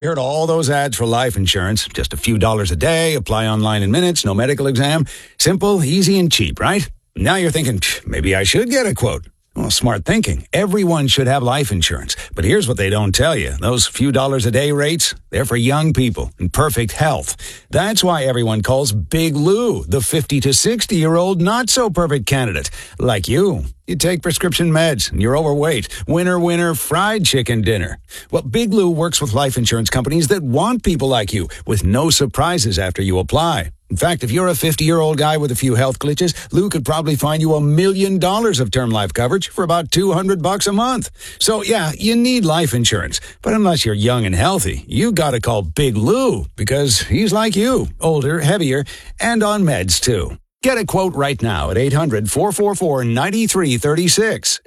Heard all those ads for life insurance. Just a few dollars a day, apply online in minutes, no medical exam. Simple, easy, and cheap, right? Now you're thinking, maybe I should get a quote. Well, smart thinking. Everyone should have life insurance. But here's what they don't tell you. Those few dollars a day rates, they're for young people in perfect health. That's why everyone calls Big Lou the 50 to 60-year-old not-so-perfect candidate. Like you. You take prescription meds, and you're overweight. Winner, fried chicken dinner. Well, Big Lou works with life insurance companies that want people like you, with no surprises after you apply. In fact, if you're a 50-year-old guy with a few health glitches, Lou could probably find you $1 million of term life coverage for about $200 a month. So, yeah, you need life insurance. But unless you're young and healthy, you gotta call Big Lou, because he's like you, older, heavier, and on meds, too. Get a quote right now at 800-444-9336,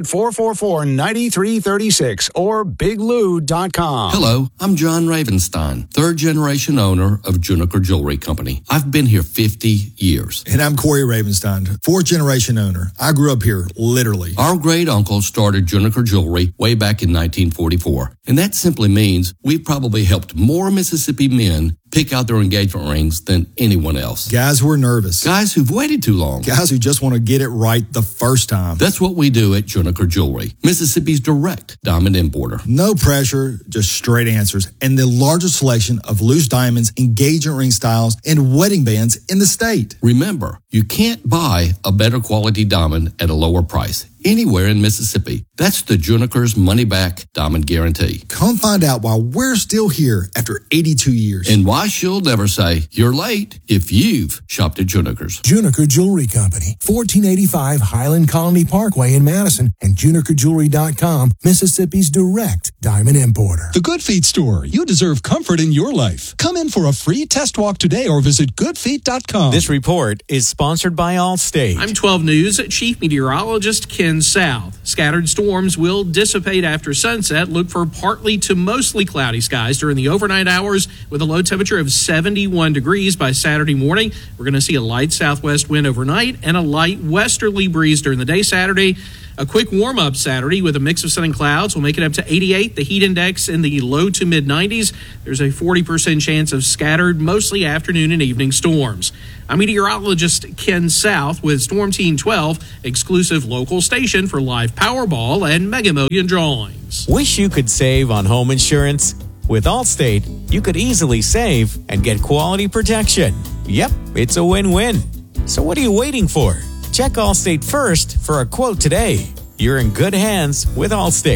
800-444-9336, or biglou.com. Hello, I'm John Ravenstein, third-generation owner of Juniker Jewelry Company. I've been here 50 years. And I'm Corey Ravenstein, fourth-generation owner. I grew up here, literally. Our great-uncle started Juniker Jewelry way back in 1944, and that simply means we've probably helped more Mississippi men pick out their engagement rings than anyone else. Guys who are nervous. Guys who've waited too long. Guys who just want to get it right the first time. That's what we do at Juniker Jewelry, Mississippi's direct diamond importer. No pressure, just straight answers, and the largest selection of loose diamonds, engagement ring styles, and wedding bands in the state. Remember, you can't buy a better quality diamond at a lower price anywhere in Mississippi. That's the Juniker's money-back diamond guarantee. Come find out why we're still here after 82 years. And why she'll never say, you're late, if you've shopped at Juniker's. Juniker Jewelry Company, 1485 Highland Colony Parkway in Madison, and JunikerJewelry.com, Mississippi's direct diamond importer. The Good Feet Store. You deserve comfort in your life. Come in for a free test walk today or visit goodfeet.com. This report is sponsored by Allstate. I'm 12 News Chief Meteorologist Ken South. Scattered storms will dissipate after sunset. Look for partly to mostly cloudy skies during the overnight hours with a low temperature of 71 degrees by Saturday morning. We're going to see a light southwest wind overnight and a light westerly breeze during the day Saturday. A quick warm-up Saturday with a mix of sun and clouds will make it up to 88. The heat index in the low to mid-90s. There's a 40% chance of scattered, mostly afternoon and evening storms. I'm meteorologist Ken South with Storm Team 12, exclusive local station for live Powerball and Mega Million drawings. Wish you could save on home insurance? With Allstate, you could easily save and get quality protection. Yep, it's a win-win. So what are you waiting for? Check Allstate first for a quote today. You're in good hands with Allstate.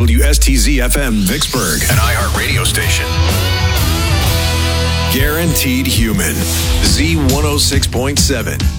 WSTZ-FM Vicksburg, an iHeart radio station. Guaranteed Human, Z106.7.